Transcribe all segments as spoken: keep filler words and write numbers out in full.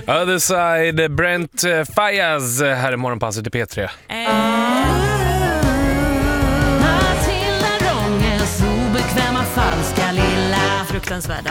Other Side, Brent Faiyaz här i Morgonpasset i P tre. Matilda Ronges obekväma falska lilla fruktansvärda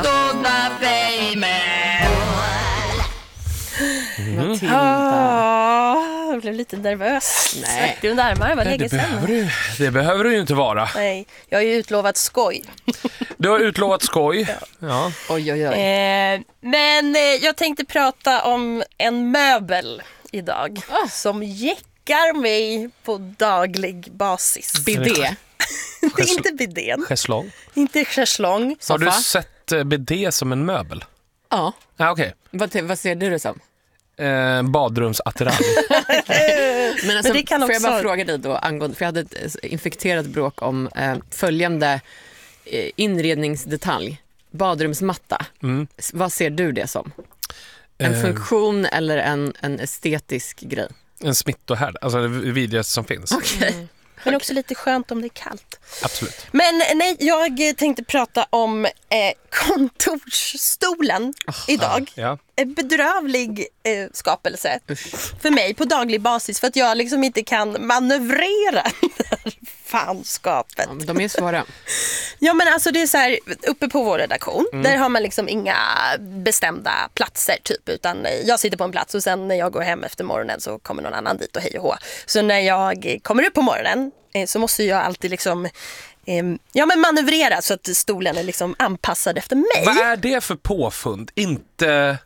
Matilda. Ah, jag blev lite nervös. Nej. Du närmare, var Det länge behöver, sedan. du, det behöver du ju inte vara. Nej, jag har ju utlovat skoj. Du har utlovat skoj. Ja. Oj, oj, oj. Eh, men eh, jag tänkte prata om en möbel idag Ah. som jäckar mig på daglig basis. Bidé. Det är inte bidén, Schäslong. inte schäslong. Har du Soffa? sett eh, bidé som en möbel? Ja. Ja, okej. Vad, vad ser du det som? Eh, badrumsattiralj. Men, alltså, det kan får jag också- bara fråga dig då angående, för jag hade ett eh, infekterat bråk om eh, följande eh, inredningsdetalj. Badrumsmatta. Mm. S- Vad ser du det som? En Eh. funktion eller en, en estetisk grej? En smittohärd. Alltså det vidrigaste som finns. Okej. Men också lite skönt om det är kallt. Absolut. Men nej, jag tänkte prata om eh, kontorsstolen idag. Ja. En bedrövlig eh, skapelse Usch. för mig på daglig basis för att jag liksom inte kan manövrera det här fanskapet. Ja, men de är svåra. Ja, men alltså det är så här, uppe på vår redaktion, där har man liksom inga bestämda platser typ, utan jag sitter på en plats och sen när jag går hem efter morgonen så kommer någon annan dit och hej och hå. Så när jag kommer upp på morgonen eh, så måste jag alltid liksom eh, ja, men manövrera så att stolen är liksom anpassad efter mig. Vad är det för påfund? Inte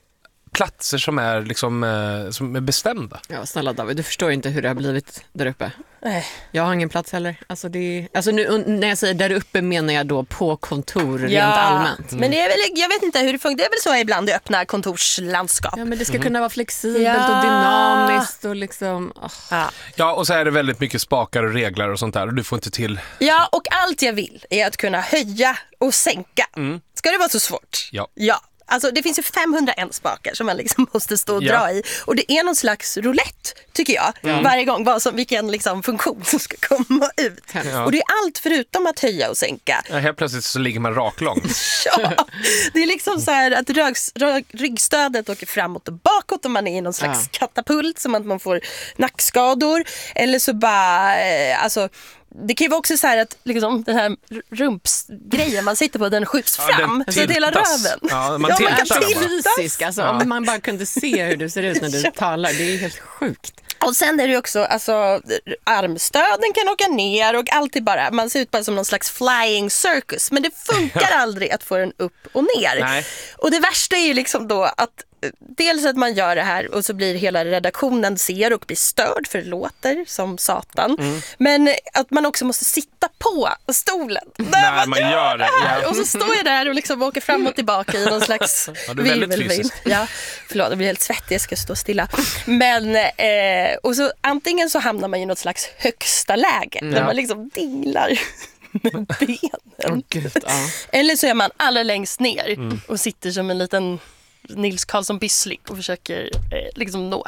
platser som är, liksom, eh, som är bestämda. Ja, snälla David, du förstår inte hur det har blivit där uppe. Nej. Jag har ingen plats heller. Alltså, det är, alltså nu, och när jag säger där uppe menar jag då på kontor rent allmänt. Men det är väl, jag vet inte hur det funkar. Det är väl så ibland i öppna kontorslandskap. Ja, men det ska kunna vara flexibelt Ja. och dynamiskt och liksom... åh. Ja. Ja, och så är det väldigt mycket spakar och regler och sånt där. Och du får inte till... Ja, och allt jag vill är att kunna höja och sänka. Ska det vara så svårt? Ja. Ja. Alltså det finns ju femhundraen spakar som man liksom måste stå och Ja. dra i. Och det är någon slags roulette, tycker jag. Varje gång, vad som, vilken liksom funktion som ska komma ut. Ja. Och det är allt förutom att höja och sänka. Ja, helt plötsligt så ligger man raklång. Ja, det är liksom så här att rögs, rög, ryggstödet åker framåt och bakåt och man är i någon slags Ja. katapult som att man får nackskador. Eller så bara, eh, alltså... Det kan ju vara också så här att liksom, den här rumpsgrejen man sitter på, den skjuts Ja, den fram. Så att hela tiltas. röven. Ja, man man kan tiltar den bara. tiltas. Fysisk, alltså, Ja. om man bara kunde se hur du ser ut när du Ja. talar, det är helt sjukt. Och sen är det ju också, alltså, armstöden kan åka ner och allt är bara, man ser ut bara som någon slags flying circus. Men det funkar aldrig att få den upp och ner. Nej. Och det värsta är ju liksom då att eh, dels att man gör det här och så blir hela redaktionen ser och blir störd för det låter som satan. Mm. Men att man också måste sitta på stolen när När man gör det, här. ja. Och så står jag där och liksom åker fram och tillbaka i någon slags Ja, du är väldigt virvelvind. fysisk. Ja, förlåt, jag blir helt svettig, jag ska stå stilla. Men, eh, och så antingen så hamnar man i något slags högsta läge där Ja. man liksom dinglar med benen. Åh, Gud, ja. Eller så är man allra längst ner Mm. och sitter som en liten Nils Karlsson Byssling och försöker eh, liksom nå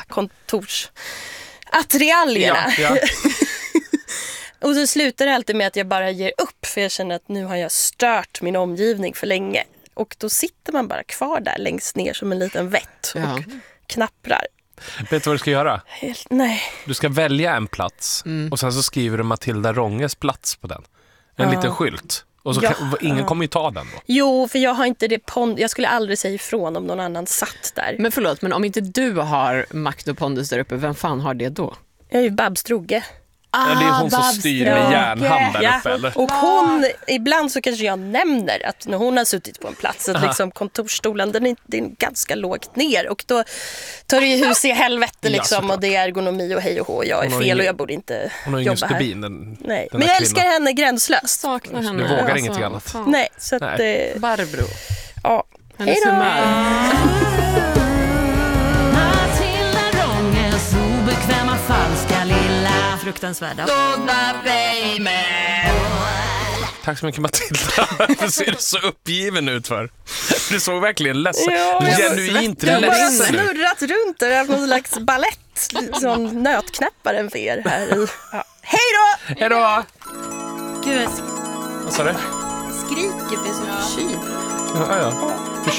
kontorsattiraljerna. Ja, ja. Och så slutar det alltid med att jag bara ger upp för jag känner att nu har jag stört min omgivning för länge. Och då sitter man bara kvar där längst ner som en liten vett och Ja. knapprar. Vet du vad du ska göra? Helt, nej. Du ska välja en plats och sen så skriver du Matilda Ronges plats på den. En liten skylt. Och så Ja. kan, ingen kommer ju ta den då. Jo, för jag har inte det pond- jag skulle aldrig säga ifrån om någon annan satt där. Men förlåt, men om inte du har makt och pondus där uppe, vem fan har det då? Jag är ju Babs Droge. Ja, det är hon som styr med järnhand där Ja, uppe, eller? och hon, ibland så kanske jag nämner att när hon har suttit på en plats att liksom kontorsstolen, den är, den är ganska lågt ner och då tar det ju hus i helvete Ja, liksom såklart. och det är ergonomi och hej och hå, jag är Hon har fel ingen- och jag borde inte Hon har ingen jobba här. stubin, den, Nej, den men här jag älskar kvinnan. henne gränslöst. Saknar henne. Du vågar Alltså, ingenting annat. fan. Nej, så att, Nej. eh, Barbro. ja. Hennes Hej då! humör. Matilda Ronges obekväma falska lilla fruktansvärda Tack så mycket Matilda. Du ser så uppgiven ut för. Du såg verkligen ledsen. Ja, du är jag- genuint Jag har bara ledsen ut. snurrat runt och jag har haft någon slags ballett, sån nötknapparen för er här i. Ja. Hej då! Hej då! Gud, jag Vad sa du? skriker för jag är så förkyld. Ja, ja.